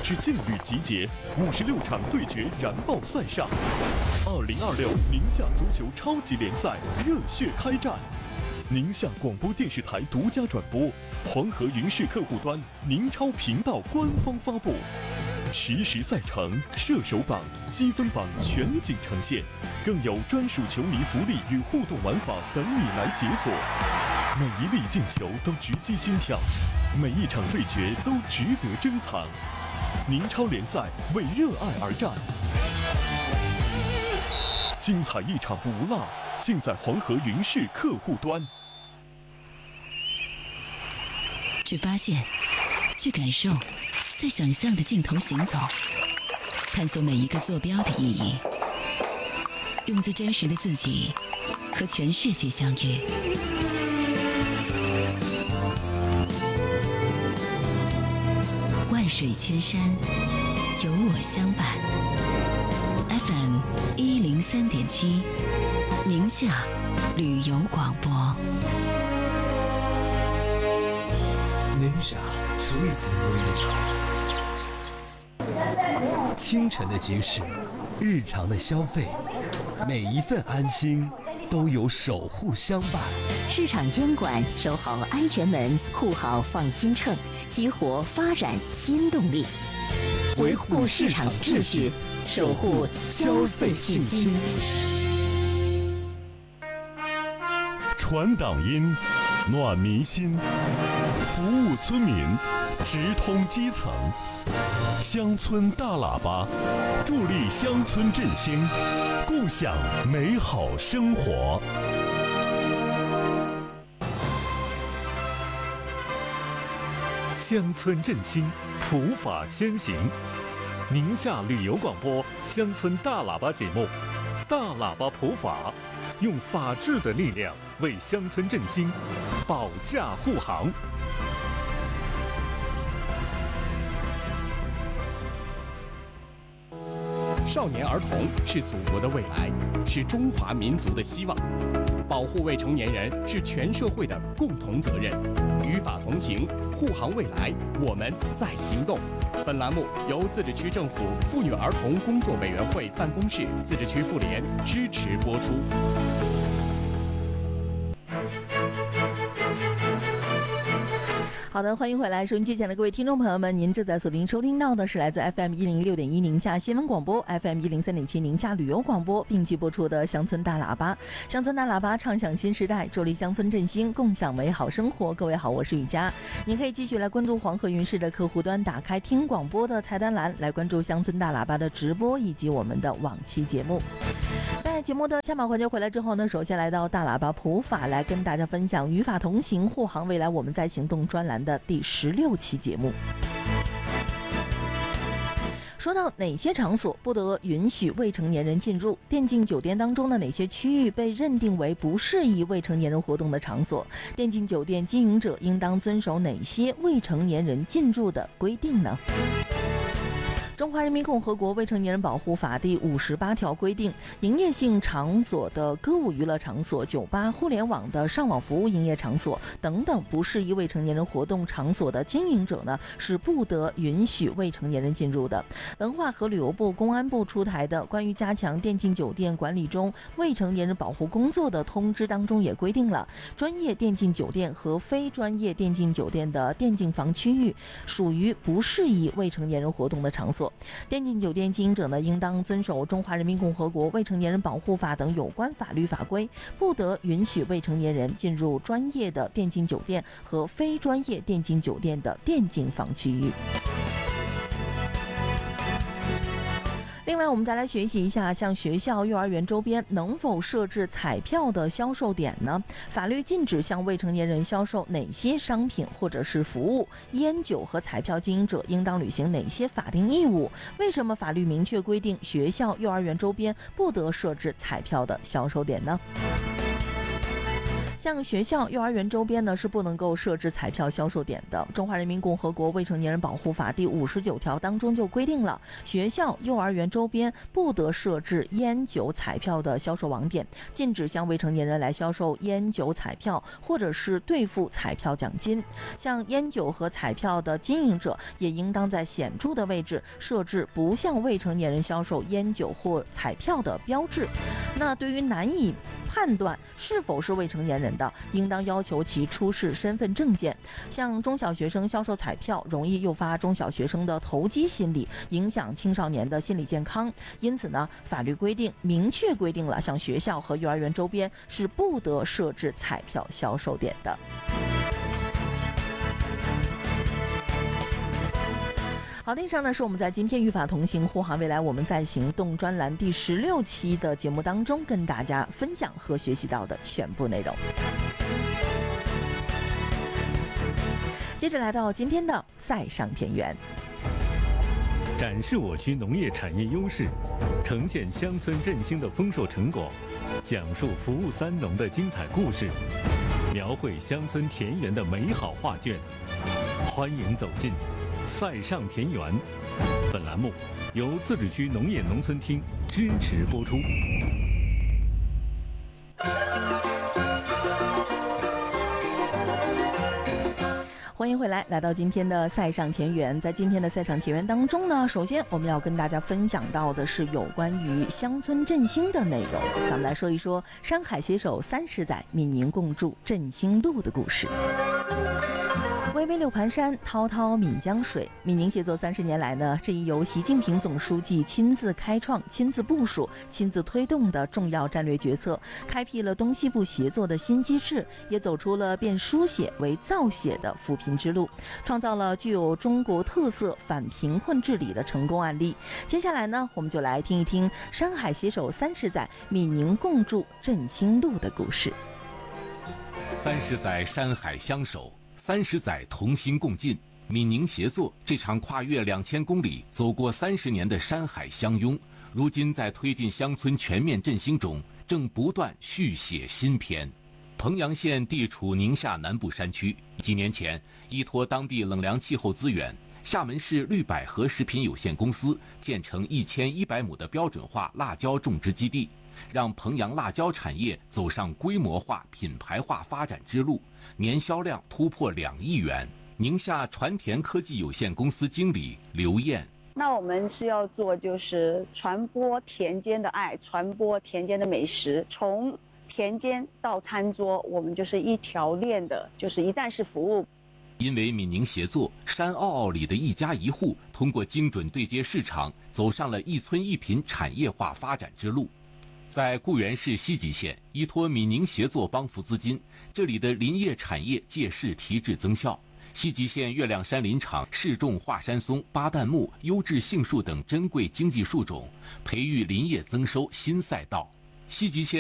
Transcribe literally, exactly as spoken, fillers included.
之劲旅集结，五十六场对决燃爆赛上。二零二六宁夏足球超级联赛热血开战，宁夏广播电视台独家转播，黄河云视客户端、宁超频道官方发布。实时赛程、射手榜、积分榜全景呈现，更有专属球迷福利与互动玩法等你来解锁。每一粒进球都直击心跳，每一场对决都值得珍藏。宁超联赛为热爱而战，精彩一场不落，尽在黄河云视客户端。 去发现，去感受，在想象的尽头行走，探索每一个坐标的意义，用最真实的自己和全世界相遇。万水千山，有我相伴。F M 一零三点七，宁夏旅游广播。 宁夏 Tourism Radio。清晨的集市，日常的消费，每一份安心都有守护相伴。 市场监管，守好安全门，护好放心秤，激活发展新动力，维护市场秩序，守护消费信心。 传党音，暖民心，服务村民，直通基层。乡村大喇叭，助力乡村振兴，共享美好生活。 乡村振兴，普法先行。宁夏旅游广播乡村大喇叭节目，大喇叭普法，用法治的力量为乡村振兴保驾护航。 少年儿童是祖国的未来，是中华民族的希望。保护未成年人是全社会的共同责任。与法同行，护航未来，我们在行动。本栏目由自治区政府妇女儿童工作委员会办公室、自治区妇联支持播出。 好的，欢迎回来，收音机前的各位听众朋友们，您正在锁定收听到的是来自 F M 一零六点一宁夏新闻广播 ，F M 一零三点七宁夏旅游广播，并机播出的乡村大喇叭。乡村大喇叭唱响新时代，助力乡村振兴，共享美好生活。各位好，我是雨佳，您可以继续来关注黄河云视的客户端，打开听广播的菜单栏，来关注乡村大喇叭的直播以及我们的往期节目。在节目的下半环节回来之后呢，首先来到大喇叭普法，来跟大家分享与法同行，护航未来，我们在行动专栏的第十六期节目。说到哪些场所不得允许未成年人进入，电竞酒店当中的哪些区域被认定为不适宜未成年人活动的场所，电竞酒店经营者应当遵守哪些未成年人进入的规定呢？中华人民共和国未成年人保护法第五十八条规定，营业性场所的歌舞娱乐场所、酒吧、互联网的上网服务营业场所等等不适宜未成年人活动场所的经营者呢，是不得允许未成年人进入的。文化和旅游部、公安部出台的关于加强电竞酒店管理中未成年人保护工作的通知当中也规定了，专业电竞酒店和非专业电竞酒店的电竞房区域属于不适宜未成年人活动的场所。电竞酒店经营者呢，应当遵守中华人民共和国未成年人保护法等有关法律法规，不得允许未成年人进入专业的电竞酒店和非专业电竞酒店的电竞房区域。另外，我们再来学习一下，像学校、幼儿园周边能否设置彩票的销售点呢？法律禁止向未成年人销售哪些商品或者是服务？烟酒和彩票经营者应当履行哪些法定义务？为什么法律明确规定学校、幼儿园周边不得设置彩票的销售点呢？ 像学校、幼儿园周边呢是不能够设置彩票销售点的。中华人民共和国未成年人保护法第五十九条当中就规定了，学校、幼儿园周边不得设置烟酒彩票的销售网点，禁止向未成年人来销售烟酒彩票或者是兑付彩票奖金。像烟酒和彩票的经营者也应当在显著的位置设置不向未成年人销售烟酒或彩票的标志。那对于难以判断是否是未成年人的，应当要求其出示身份证件。向中小学生销售彩票，容易诱发中小学生的投机心理，影响青少年的心理健康。因此呢，法律规定明确规定了，像学校和幼儿园周边是不得设置彩票销售点的。好的，以上呢是我们在今天与法同行护航未来我们在行动专栏第十六期的节目当中跟大家分享和学习到的全部内容。接着来到今天的塞上田园， 展示我区农业产业优势，呈现乡村振兴的丰硕成果，讲述服务三农的精彩故事，描绘乡村田园的美好画卷。欢迎走进塞上田园。本栏目由自治区农业农村厅支持播出。 欢迎回来，来到今天的塞上田园。在今天的塞上田园当中呢，首先我们要跟大家分享到的是有关于乡村振兴的内容。咱们来说一说山海携手三十载，闽宁共筑振兴路的故事。巍巍六盘山，滔滔闽江水。闽宁协作三十年来呢，这一由习近平总书记亲自开创、亲自部署、亲自推动的重要战略决策，开辟了东西部协作的新机制，也走出了变书写为造写的扶贫之路，创造了具有中国特色反贫困治理的成功案例。接下来呢，我们就来听一听山海携手三十载，闽宁共筑振兴路的故事。 三十载山海相守，三十载同心共进，闽宁协作这场跨越两千公里、走过三十年的山海相拥，如今在推进乡村全面振兴中，正不断续写新篇。彭阳县地处宁夏南部山区，几年前依托当地冷凉气候资源，厦门市绿百合食品有限公司建成一千一百亩的标准化辣椒种植基地，让彭阳辣椒产业走上规模化、品牌化发展之路，年销量突破两亿元。宁夏传田科技有限公司经理刘燕： 那我们是要做就是传播田间的爱，传播田间的美食，从田间到餐桌，我们就是一条链的，就是一站式服务。 因为闽宁协作，山坳坳里的一家一户通过精准对接市场，走上了一村一品产业化发展之路。在固原市西吉县，依托闽宁协作帮扶资金，这里的林业产业借势提质增效。西吉县月亮山林场试种华山松、巴旦木、优质杏树等珍贵经济树种，培育林业增收新赛道。西吉县